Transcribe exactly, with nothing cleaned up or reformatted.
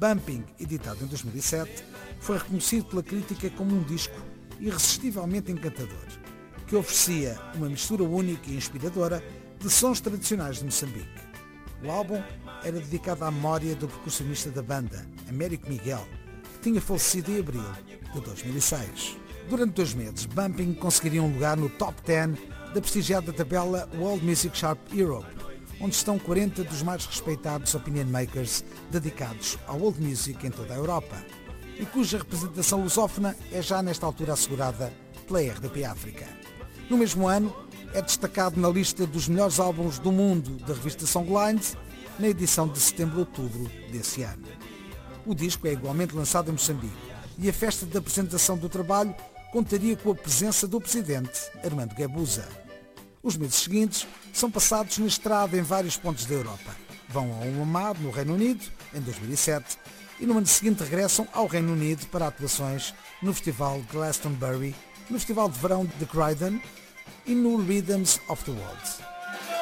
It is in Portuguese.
Bumping, editado em dois mil e sete, foi reconhecido pela crítica como um disco irresistivelmente encantador, que oferecia uma mistura única e inspiradora de sons tradicionais de Moçambique. O álbum era dedicado à memória do percussionista da banda, Américo Miguel, que tinha falecido em abril de dois mil e seis. Durante dois meses, Bumping conseguiria um lugar no top dez da prestigiada tabela World Music Chart Europe, onde estão quarenta dos mais respeitados opinion makers dedicados ao world music em toda a Europa, e cuja representação lusófona é já nesta altura assegurada pela R D P África. No mesmo ano, é destacado na lista dos melhores álbuns do mundo da revista Songline, na edição de setembro-outubro desse ano. O disco é igualmente lançado em Moçambique e a festa de apresentação do trabalho contaria com a presença do presidente Armando Guebuza. Os meses seguintes são passados na estrada em vários pontos da Europa. Vão a Oman, no Reino Unido, em dois mil e sete, e no ano seguinte regressam ao Reino Unido para atuações no Festival Glastonbury, no Festival de Verão de Croydon e no Rhythms of the World.